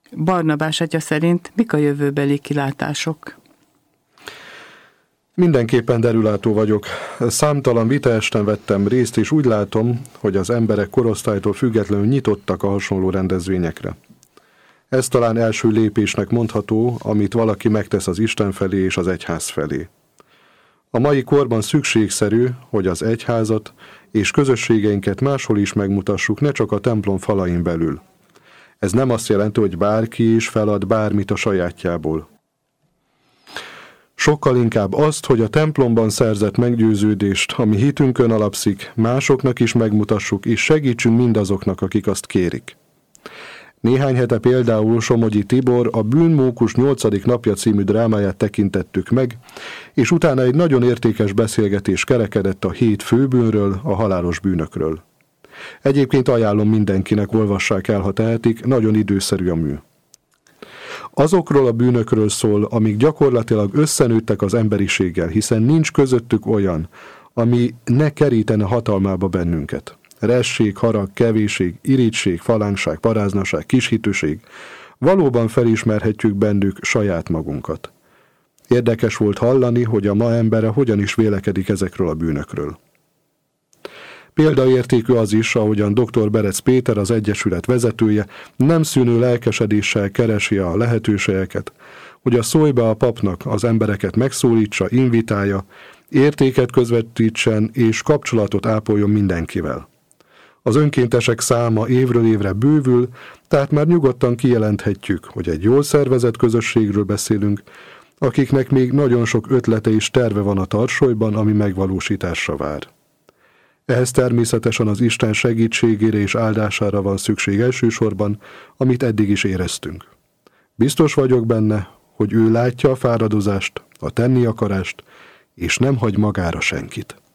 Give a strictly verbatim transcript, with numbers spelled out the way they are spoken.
Barnabás atya szerint mik a jövőbeli kilátások? Mindenképpen derülátó vagyok. Számtalan vitaesten vettem részt, és úgy látom, hogy az emberek korosztálytól függetlenül nyitottak a hasonló rendezvényekre. Ez talán első lépésnek mondható, amit valaki megtesz az Isten felé és az egyház felé. A mai korban szükségszerű, hogy az egyházat és közösségeinket máshol is megmutassuk, ne csak a templom falain belül. Ez nem azt jelenti, hogy bárki is felad bármit a sajátjából. Sokkal inkább azt, hogy a templomban szerzett meggyőződést, ami hitünkön alapszik, másoknak is megmutassuk, és segítsünk mindazoknak, akik azt kérik. Néhány hete például Somogyi Tibor a Bűnmókus nyolcadik napja című drámáját tekintettük meg, és utána egy nagyon értékes beszélgetés kerekedett a hét főbűnről, a halálos bűnökről. Egyébként ajánlom mindenkinek, olvassák el, ha tehetik, nagyon időszerű a mű. Azokról a bűnökről szól, amik gyakorlatilag összenőttek az emberiséggel, hiszen nincs közöttük olyan, ami ne kerítene hatalmába bennünket. Resség, harag, kevésség, irigység, falánkság, paráznaság, kishitűség. Valóban felismerhetjük bennük saját magunkat. Érdekes volt hallani, hogy a ma embere hogyan is vélekedik ezekről a bűnökről. Példaértékű az is, ahogyan doktor Berec Péter, az Egyesület vezetője, nem szűnő lelkesedéssel keresi a lehetőségeket, hogy a szólj be a papnak az embereket megszólítsa, invitálja, értéket közvetítsen és kapcsolatot ápoljon mindenkivel. Az önkéntesek száma évről évre bővül, tehát már nyugodtan kijelenthetjük, hogy egy jól szervezett közösségről beszélünk, akiknek még nagyon sok ötlete és terve van a tarsolyban, ami megvalósításra vár. Ehhez természetesen az Isten segítségére és áldására van szükség elsősorban, amit eddig is éreztünk. Biztos vagyok benne, hogy ő látja a fáradozást, a tenni akarást, és nem hagy magára senkit.